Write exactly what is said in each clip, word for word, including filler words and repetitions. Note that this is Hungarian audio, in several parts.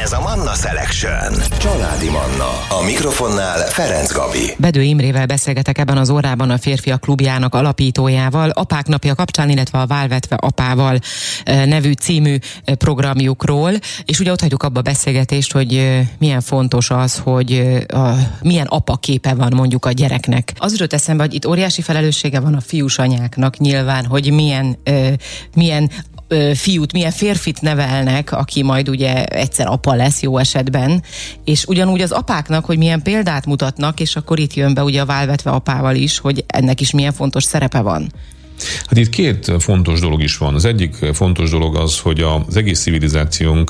Ez a Manna Selection. Családi Manna. A mikrofonnál Ferenc Gabi. Bedő Imrével beszélgetek ebben az órában a Férfiak Klubjának alapítójával, Apák Napja kapcsán, illetve a Válvetve apával nevű című programjukról, és ugye ott hagyjuk abba a beszélgetést, hogy milyen fontos az, hogy a, milyen apaképe van mondjuk a gyereknek. Az jutott eszembe, hogy itt óriási felelőssége van a fiús anyáknak nyilván, hogy milyen, milyen fiút, milyen férfit nevelnek, aki majd ugye egyszer apa lesz jó esetben, és ugyanúgy az apáknak, hogy milyen példát mutatnak, és akkor itt jön be ugye a Válvetve apával is, hogy ennek is milyen fontos szerepe van. Hát itt két fontos dolog is van. Az egyik fontos dolog az, hogy az egész civilizációnk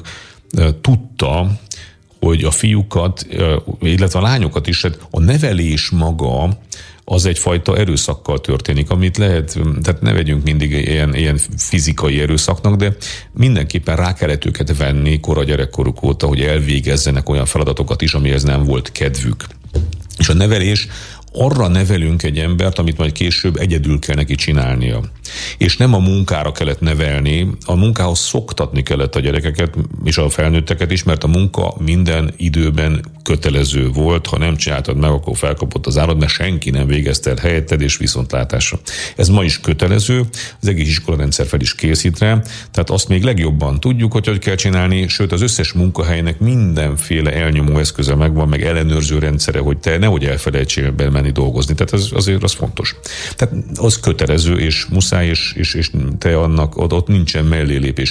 tudta, hogy a fiúkat, illetve a lányokat is, a nevelés maga az egyfajta erőszakkal történik, amit lehet, tehát ne vegyünk mindig ilyen, ilyen fizikai erőszaknak, de mindenképpen rá kellett őket venni kora gyerekkoruk óta, hogy elvégezzenek olyan feladatokat is, amihez nem volt kedvük. És a nevelés, arra nevelünk egy embert, amit majd később egyedül kell neki csinálnia. És nem a munkára kellett nevelni, a munkához szoktatni kellett a gyerekeket, és a felnőtteket is, mert a munka minden időben kötelező volt, ha nem csináltad meg, akkor felkapott az árad, mert senki nem végezte el helyetted és viszontlátásra. Ez ma is kötelező, az egész iskolarendszer fel is készít rá, tehát azt még legjobban tudjuk, hogy hogy kell csinálni, sőt az összes munkahelynek mindenféle elnyomó eszköze megvan, meg ellenőrző rendszere, hogy te nehogy elfelejtsél bemenni dolgozni. Tehát ez, azért az fontos. Tehát az kötelező, és muszáj, és, és, és te annak, ott, ott nincsen mellélépés.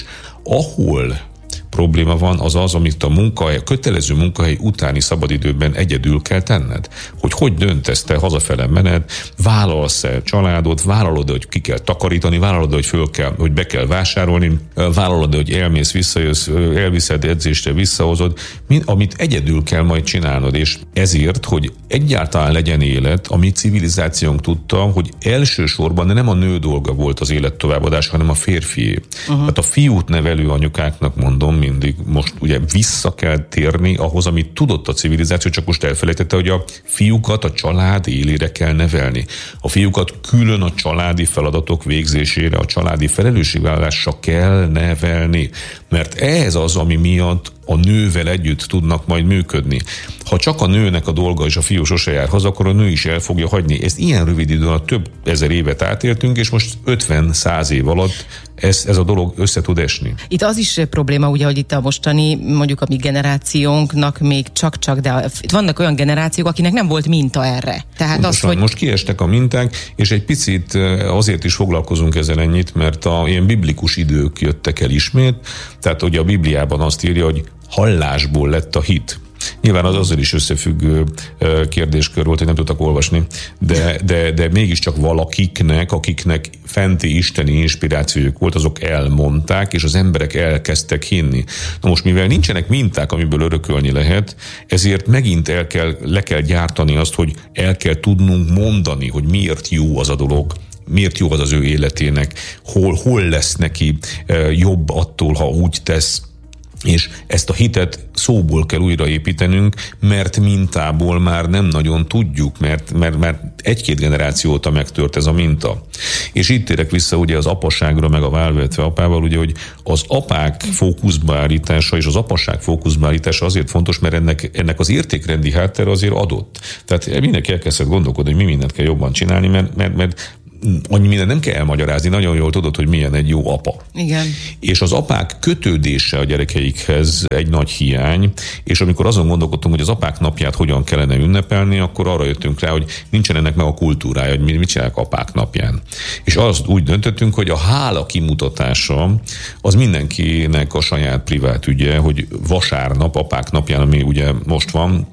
Ahol probléma van, az az, amit a munkahely, kötelező munkahely utáni szabadidőben egyedül kell tenned. Hogy hogy döntesz te, hazafele mened, vállalsz-e családot, vállalod, hogy ki kell takarítani, vállalod, hogy föl kell, hogy be kell vásárolni, vállalod, hogy elmész, visszajössz, elviszed edzésre, visszahozod, amit egyedül kell majd csinálnod, és ezért, hogy egyáltalán legyen élet, a mi civilizációnk tudta, hogy elsősorban nem a nő dolga volt az élet továbbadás, hanem a férfié. Uh-huh. Hát a fiút nevelő anyukáknak mondom, mindig most ugye vissza kell térni ahhoz, amit tudott a civilizáció, csak most elfelejtette, hogy a fiúkat a család élére kell nevelni. A fiúkat külön a családi feladatok végzésére, a családi felelősségvállalásra kell nevelni. Mert ez az, ami miatt a nővel együtt tudnak majd működni. Ha csak a nőnek a dolga és a fiú sose jár haza, akkor a nő is el fogja hagyni. Ezt ilyen rövid időn alatt több ezer évet átéltünk, és most ötven-száz év alatt ez, ez a dolog össze tud esni. Itt az is probléma, ugye, hogy itt a mostani, mondjuk a mi generációnknak még csak-csak, de itt vannak olyan generációk, akinek nem volt minta erre. Tehát az, hogy... Most kiestek a minták, és egy picit azért is foglalkozunk ezzel ennyit, mert a ilyen biblikus idők jöttek el ismét, tehát ugye a Bibliában azt írja, hogy hallásból lett a hit. Nyilván az azzal is összefüggő kérdéskör volt, hogy nem tudtak olvasni, de, de, de mégiscsak valakiknek, akiknek fenti isteni inspirációjuk volt, azok elmondták, és az emberek elkezdtek hinni. Na most, mivel nincsenek minták, amiből örökölni lehet, ezért megint el kell, le kell gyártani azt, hogy el kell tudnunk mondani, hogy miért jó az a dolog, miért jó az az ő életének, hol, hol lesz neki jobb attól, ha úgy tesz. És ezt a hitet szóból kell újraépítenünk, mert mintából már nem nagyon tudjuk, mert, mert, mert egy-két generáció óta megtört ez a minta. És itt térek vissza ugye az apaságra, meg a Válvetve apával, ugye, hogy az apák fókuszba állítása és az apaság fókuszba állítása azért fontos, mert ennek, ennek az értékrendi háttere azért adott. Tehát mindenki elkezdett gondolkodni, hogy mi mindent kell jobban csinálni, mert, mert, mert annyi minden nem kell elmagyarázni, nagyon jól tudod, hogy milyen egy jó apa. Igen. És az apák kötődése a gyerekeikhez egy nagy hiány, és amikor azon gondolkodtunk, hogy az apák napját hogyan kellene ünnepelni, akkor arra jöttünk rá, hogy nincsen ennek meg a kultúrája, hogy mi mit csinálják apák napján. És azt úgy döntöttünk, hogy a hála kimutatása az mindenkinek a saját privát ügye, hogy vasárnap, apák napján, ami ugye most van,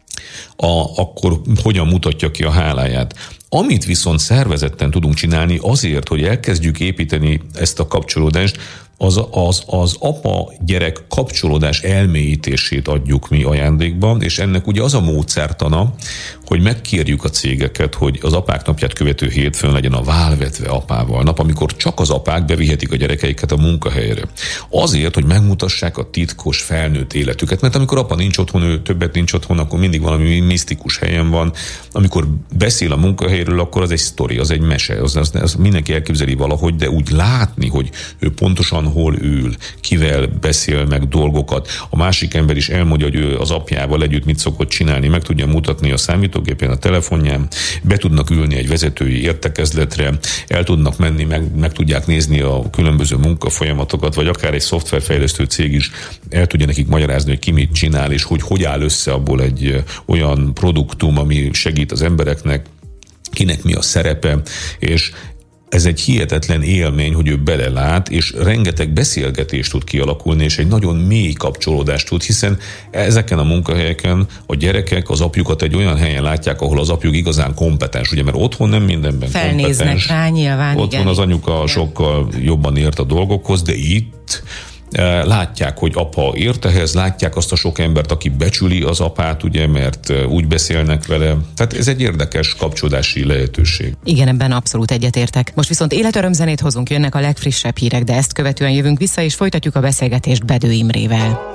a, akkor hogyan mutatja ki a háláját. Amit viszont szervezetten tudunk csinálni azért, hogy elkezdjük építeni ezt a kapcsolódást, az, az, az apa-gyerek kapcsolódás elmélyítését adjuk mi ajándékban, és ennek ugye az a módszertana, hogy megkérjük a cégeket, hogy az apák napját követő hétfőn legyen a Válvetve apával nap, amikor csak az apák bevihetik a gyerekeiket a munkahelyre. Azért, hogy megmutassák a titkos felnőtt életüket, mert amikor apa nincs otthon, ő többet nincs otthon, akkor mindig valami misztikus helyen van. Amikor beszél a munkahelyről, akkor az egy sztori, az egy mese, az, az, az mindenki elképzeli valahogy, de úgy látni, hogy ő pontosan van, hol ül, kivel beszél meg dolgokat. A másik ember is elmondja, hogy ő az apjával együtt mit szokott csinálni, meg tudja mutatni a számítógépén, a telefonján, be tudnak ülni egy vezetői értekezletre, el tudnak menni, meg, meg tudják nézni a különböző munkafolyamatokat, vagy akár egy szoftverfejlesztő cég is el tudja nekik magyarázni, hogy ki mit csinál, és hogy hogy áll össze abból egy olyan produktum, ami segít az embereknek, kinek mi a szerepe, és ez egy hihetetlen élmény, hogy ő belelát, és rengeteg beszélgetést tud kialakulni, és egy nagyon mély kapcsolódást tud, hiszen ezeken a munkahelyeken a gyerekek az apjukat egy olyan helyen látják, ahol az apjuk igazán kompetens, ugye, mert otthon nem mindenben felnéznek kompetens. Rá, nyilván, Otthon igen. az anyuka igen. sokkal jobban ért a dolgokhoz, de itt látják, hogy apa ért ehhez, látják azt a sok embert, aki becsüli az apát, ugye, mert úgy beszélnek vele. Tehát ez egy érdekes kapcsolódási lehetőség. Igen, ebben abszolút egyetértek. Most viszont életörömzenét hozunk, jönnek a legfrissebb hírek, de ezt követően jövünk vissza, és folytatjuk a beszélgetést Bedő Imrével.